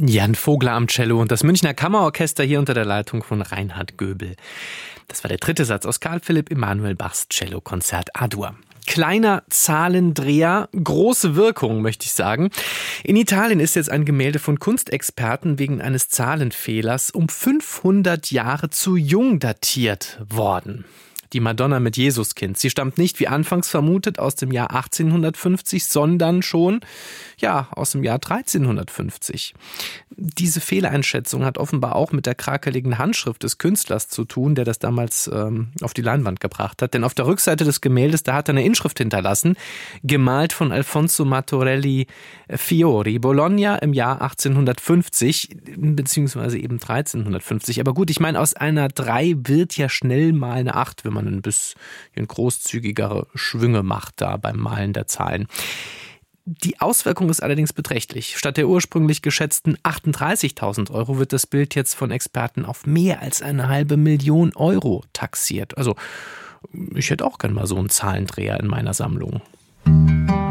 Jan Vogler am Cello und das Münchner Kammerorchester hier unter der Leitung von Reinhard Göbel. Das war der dritte Satz aus Carl Philipp Emanuel Bachs Cellokonzert A-Dur. Kleiner Zahlendreher, große Wirkung, möchte ich sagen. In Italien ist jetzt ein Gemälde von Kunstexperten wegen eines Zahlenfehlers um 500 Jahre zu jung datiert worden. Die Madonna mit Jesuskind. Sie stammt nicht, wie anfangs vermutet, aus dem Jahr 1850, sondern schon, aus dem Jahr 1350. Diese Fehleinschätzung hat offenbar auch mit der krakeligen Handschrift des Künstlers zu tun, der das damals auf die Leinwand gebracht hat. Denn auf der Rückseite des Gemäldes, da hat er eine Inschrift hinterlassen, gemalt von Alfonso Martorelli Fiori, Bologna im Jahr 1850, beziehungsweise eben 1350. Aber gut, ich meine, aus einer 3 wird ja schnell mal eine 8, wenn man ein bisschen großzügigere Schwünge macht da beim Malen der Zahlen. Die Auswirkung ist allerdings beträchtlich. Statt der ursprünglich geschätzten 38.000 Euro wird das Bild jetzt von Experten auf mehr als 500.000 Euro taxiert. Also ich hätte auch gern mal so einen Zahlendreher in meiner Sammlung.